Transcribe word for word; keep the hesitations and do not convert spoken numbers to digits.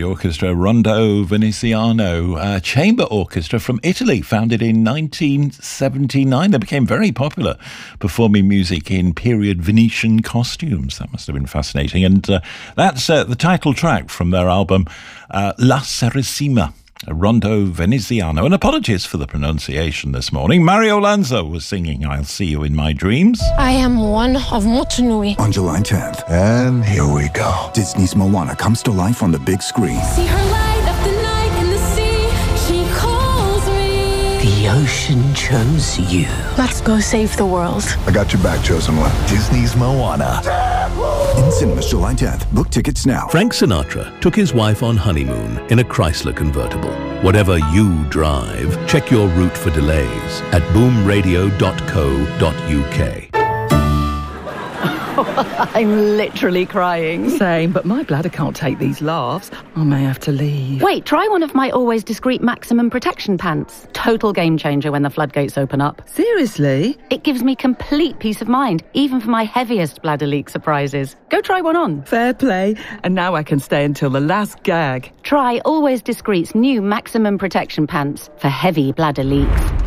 orchestra Rondo Veneziano, a chamber orchestra from Italy, founded in nineteen seventy-nine. They became very popular, performing music in period Venetian costumes. That must have been fascinating. And uh, that's uh, the title track from their album uh, La Serissima, Rondo Veneziano. And apologies for the pronunciation this morning. Mario Lanza was singing I'll See You in My Dreams. I am one of Motunui. On July tenth. And here we go. Disney's Moana comes to life on the big screen. See her light up the night in the sea. She calls me. The ocean chose you. Let's go save the world. I got your back, chosen one. Disney's Moana. In cinemas July tenth. Book tickets now. Frank Sinatra took his wife on honeymoon in a Chrysler convertible. Whatever you drive, check your route for delays at boom radio dot co dot uk. I'm literally crying. Same, but my bladder can't take these laughs. I may have to leave. Wait, try one of my always discreet maximum protection pants. Total game changer when the floodgates open up. Seriously? It gives me complete peace of mind, even for my heaviest bladder leak surprises. Go try one on. Fair play. And now I can stay until the last gag. Try Always Discreet's new maximum protection pants for heavy bladder leaks.